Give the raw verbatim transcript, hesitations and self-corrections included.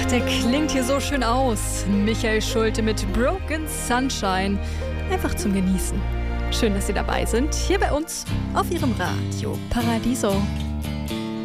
der klingt hier so schön aus. Michael Schulte mit Broken Sunshine. Einfach zum Genießen. Schön, dass Sie dabei sind, hier bei uns auf Ihrem Radio Paradiso.